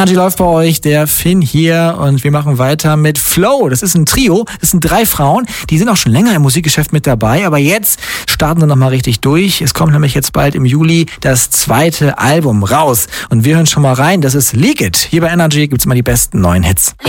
Energy läuft bei euch, der Finn hier und wir machen weiter mit Flow. Das ist ein Trio, das sind 3 Frauen, die sind auch schon länger im Musikgeschäft mit dabei, aber jetzt starten sie nochmal richtig durch. Es kommt nämlich jetzt bald im Juli das 2. Album raus und wir hören schon mal rein, das ist Leak It. Hier bei Energy gibt's immer die besten neuen Hits.